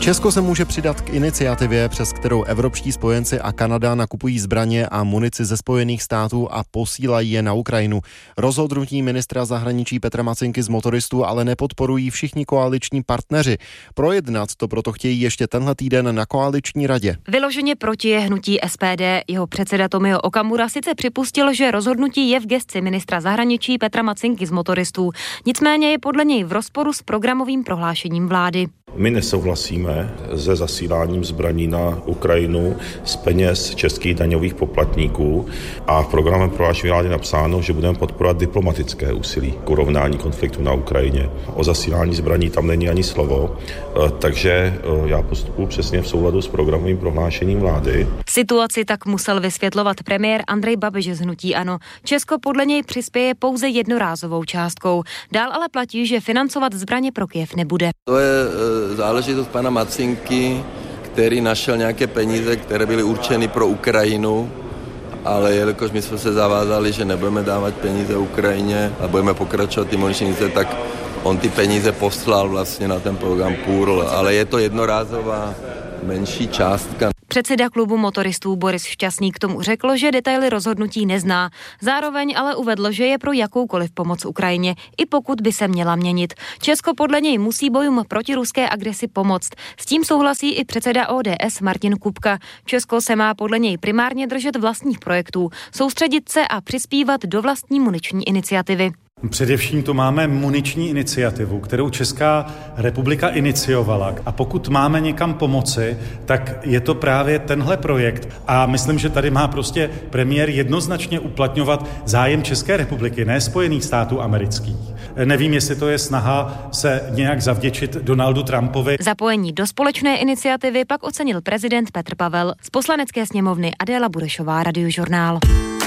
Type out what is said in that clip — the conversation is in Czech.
Česko se může přidat k iniciativě, přes kterou evropští spojenci a Kanada nakupují zbraně a munici ze Spojených států a posílají je na Ukrajinu. Rozhodnutí ministra zahraničí Petra Macinky z Motoristů ale nepodporují všichni koaliční partneři. Projednat to proto chtějí ještě tenhle týden na koaliční radě. Vyloženě proti je hnutí SPD. Jeho předseda Tomio Okamura sice připustil, že rozhodnutí je v gesci ministra zahraničí Petra Macinky z Motoristů. Nicméně je podle něj v rozporu s programovým prohlášením vlády. My nesouhlasíme se zasíláním zbraní na Ukrajinu z peněz českých daňových poplatníků a v programu prohlášení vlády napsáno, že budeme podporovat diplomatické úsilí k urovnání konfliktu na Ukrajině. O zasílání zbraní tam není ani slovo, takže já postupuji přesně v souladu s programovým prohlášením vlády. Situaci tak musel vysvětlovat premiér Andrej Babiš z hnutí ANO. Česko podle něj přispěje pouze jednorázovou částkou. Dál ale platí, že financovat zbraně pro Kyjev nebude. To je záležitost pana Macinky, který našel nějaké peníze, které byly určeny pro Ukrajinu, ale jelikož my jsme se zavázali, že nebudeme dávat peníze Ukrajině a budeme pokračovat ty muničnice, tak on ty peníze poslal vlastně na ten program PURL, ale je to jednorázová menší částka. Předseda klubu motoristů Boris Šťastný k tomu řekl, že detaily rozhodnutí nezná. Zároveň ale uvedl, že je pro jakoukoliv pomoc Ukrajině, i pokud by se měla měnit. Česko podle něj musí bojům proti ruské agresi pomoct. S tím souhlasí i předseda ODS Martin Kupka. Česko se má podle něj primárně držet vlastních projektů, soustředit se a přispívat do vlastní muniční iniciativy. Především tu máme muniční iniciativu, kterou Česká republika iniciovala. A pokud máme někam pomoci, tak je to právě tenhle projekt. A myslím, že tady má prostě premiér jednoznačně uplatňovat zájem České republiky, ne Spojených států amerických. Nevím, jestli to je snaha se nějak zavděčit Donaldu Trumpovi. Zapojení do společné iniciativy pak ocenil prezident Petr Pavel. Z Poslanecké sněmovny Adéla Burešová, Radiožurnál.